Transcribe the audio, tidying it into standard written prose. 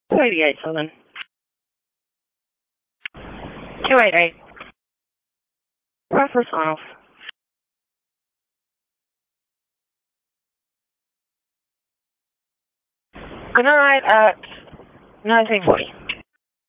288, 288. Press off. Good night at 1940.